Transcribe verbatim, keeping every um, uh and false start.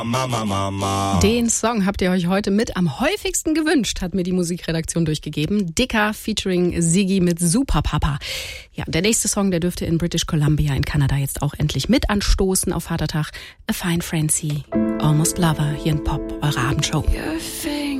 Mama, Mama. Den Song habt ihr euch heute mit am häufigsten gewünscht, hat mir die Musikredaktion durchgegeben. Dicker featuring Siggi mit Super Papa. Ja, der nächste Song, der dürfte in British Columbia in Kanada jetzt auch endlich mit anstoßen auf Vatertag. A Fine Frenzy, Almost Lover, hier in Pop, eure Abendshow. Your face